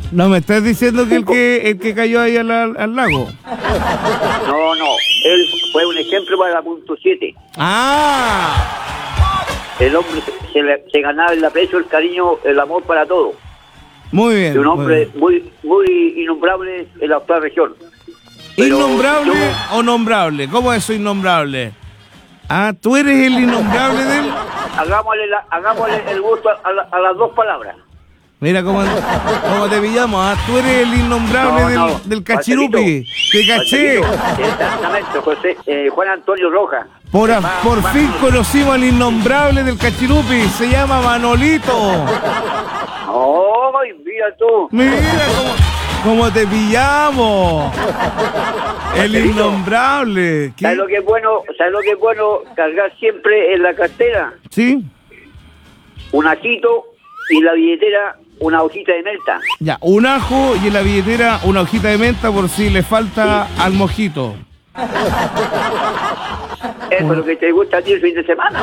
No me estás diciendo que el que cayó ahí al lago. No, él fue un ejemplo para la punto 7. Ah, El hombre se ganaba el aprecio, el cariño, el amor para todo. muy bien. De un hombre muy innombrable en la actual región. Pero ¿Innombrable o nombrable? ¿Cómo es eso innombrable? Ah, ¿tú eres el innombrable de él? Hagámosle el gusto a las dos palabras. Mira cómo te pillamos, ¿ah? Tú eres el innombrable del Cachirupi. Te caché. Exactamente, José, Juan Antonio Rojas. Por fin conocimos al innombrable del Cachirupi. Se llama Manolito. ¡Ay, mira tú! Mira cómo te pillamos. El innombrable. ¿Sabes lo que es bueno? Cargar siempre en la cartera ¿Sí? un ajito y la billetera una hojita de menta. Ya, un ajo y en la billetera una hojita de menta por si le falta al mojito. Eso es lo que te gusta a ti el fin de semana.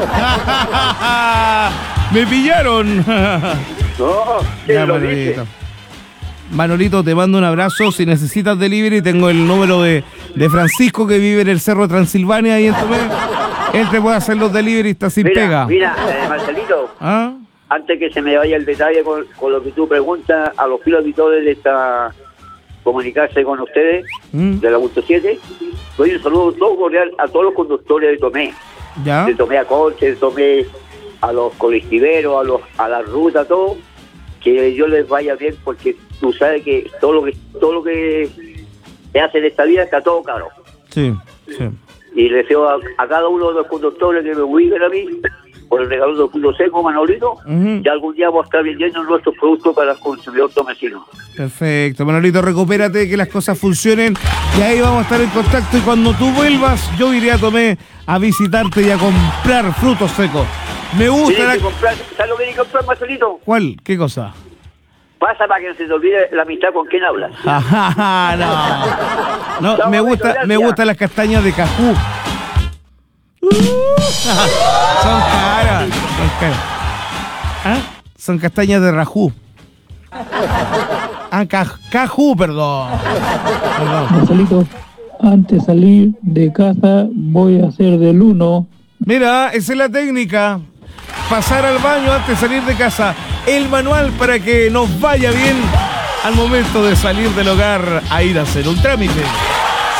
¡Me pillaron! No, Ya, lo dice. Manolito, te mando un abrazo. Si necesitas delivery, tengo el número de Francisco, que vive en el Cerro Transilvania, ahí en Tomé. Él te puede hacer los delivery, está sin pega. Mira, Marcelito, ¿Ah? antes que se me vaya el detalle con lo que tú preguntas, a los filos auditores de esta comunicarse con ustedes, de la punto 7, doy un saludo todo cordial a todos los conductores de Tomé. ¿Ya? De Tomé a Conce, de Tomé a los colectiveros, a la ruta, todo, que Dios les vaya bien, porque tú sabes que todo lo que se hace en esta vida está todo caro. Sí. Y le deseo a cada uno de los conductores que me ubiquen a mí por el regalo de Culo Seco, Manolito, y algún día vamos a estar vendiendo nuestros productos para el consumidor tomecino. Perfecto, Manolito, recupérate, que las cosas funcionen y ahí vamos a estar en contacto. Y cuando tú vuelvas, yo iré a Tomé a visitarte y a comprar frutos secos. Me gusta ¿Sabes lo que hay que comprar, Marcelito? ¿Cuál? ¿Qué cosa? Pasa para que no se te olvide la amistad con quien hablas. No, me gustan las castañas de cajú. Son caras. ¿Ah? Son castañas de rajú. Cajú, perdón. Marcelito, antes de salir de casa voy a hacer del 1. Mira, esa es la técnica. Pasar al baño antes de salir de casa. El manual para que nos vaya bien al momento de salir del hogar a ir a hacer un trámite.